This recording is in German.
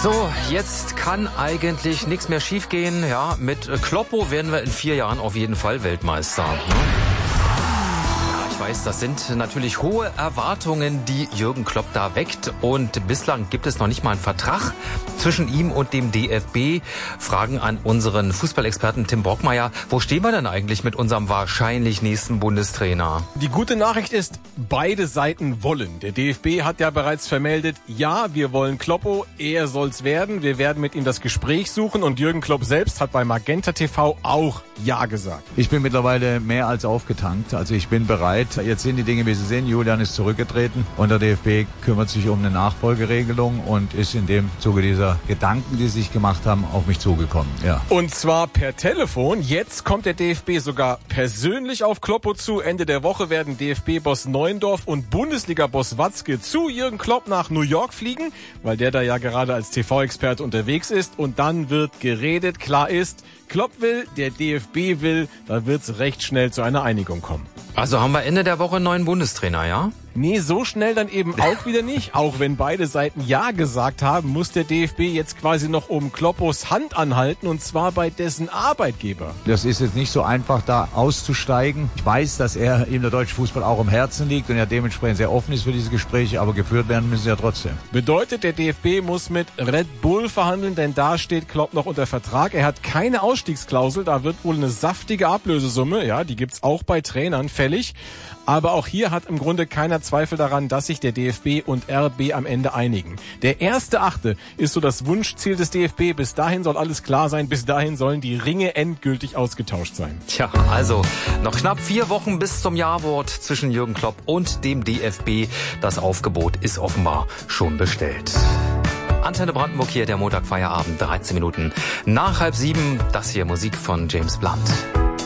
So, jetzt kann eigentlich nichts mehr schiefgehen. Ja, mit Kloppo werden wir in 4 Jahren auf jeden Fall Weltmeister. Ne? Ich weiß, das sind natürlich hohe Erwartungen, die Jürgen Klopp da weckt. Und bislang gibt es noch nicht mal einen Vertrag zwischen ihm und dem DFB. Fragen an unseren Fußballexperten Tim Brockmeier. Wo stehen wir denn eigentlich mit unserem wahrscheinlich nächsten Bundestrainer? Die gute Nachricht ist, beide Seiten wollen. Der DFB hat ja bereits vermeldet, ja, wir wollen Kloppo, er soll's werden. Wir werden mit ihm das Gespräch suchen. Und Jürgen Klopp selbst hat bei Magenta TV auch ja gesagt. Ich bin mittlerweile mehr als aufgetankt. Also ich bin bereit. Jetzt sind die Dinge, wie sie sind. Julian ist zurückgetreten und der DFB kümmert sich um eine Nachfolgeregelung und ist in dem Zuge dieser Gedanken, die sie sich gemacht haben, auf mich zugekommen. Ja. Und zwar per Telefon. Jetzt kommt der DFB sogar persönlich auf Kloppo zu. Ende der Woche werden DFB-Boss Neuendorf und Bundesliga-Boss Watzke zu Jürgen Klopp nach New York fliegen, weil der da ja gerade als TV-Experte unterwegs ist. Und dann wird geredet. Klar ist, Klopp will, der DFB will, da wird's recht schnell zu einer Einigung kommen. Also haben wir Ende der Woche einen neuen Bundestrainer, ja? Nee, so schnell dann eben auch wieder nicht. Auch wenn beide Seiten ja gesagt haben, muss der DFB jetzt quasi noch um Kloppos Hand anhalten, und zwar bei dessen Arbeitgeber. Das ist jetzt nicht so einfach, da auszusteigen. Ich weiß, dass ihm der deutsche Fußball auch am Herzen liegt und er dementsprechend sehr offen ist für diese Gespräche, aber geführt werden müssen sie ja trotzdem. Bedeutet, der DFB muss mit Red Bull verhandeln, denn da steht Klopp noch unter Vertrag. Er hat keine Ausstiegsklausel, da wird wohl eine saftige Ablösesumme, ja, die gibt's auch bei Trainern fällig. Aber auch hier hat im Grunde keiner Zweifel daran, dass sich der DFB und RB am Ende einigen. Der 1.8. ist so das Wunschziel des DFB. Bis dahin soll alles klar sein. Bis dahin sollen die Ringe endgültig ausgetauscht sein. Tja, also noch knapp 4 Wochen bis zum Jawort zwischen Jürgen Klopp und dem DFB. Das Aufgebot ist offenbar schon bestellt. Antenne Brandenburg hier, der Montagfeierabend, 13 Minuten nach 6:30. Das hier Musik von James Blunt.